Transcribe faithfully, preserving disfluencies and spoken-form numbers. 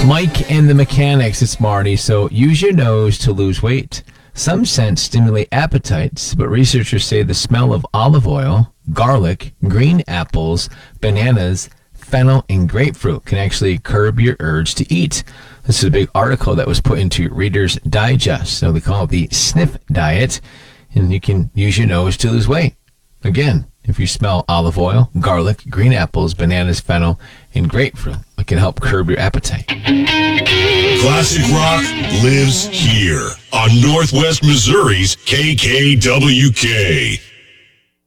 Mike and the Mechanics, it's Marty. So use your nose to lose weight. Some scents stimulate appetites, but researchers say the smell of olive oil, garlic, green apples, bananas, fennel, and grapefruit can actually curb your urge to eat. This is a big article that was put into Reader's Digest. So they call it the sniff diet, and you can use your nose to lose weight. Again, if you smell olive oil, garlic, green apples, bananas, fennel, and grapefruit, it can help curb your appetite. Classic rock lives here on Northwest Missouri's K K W K.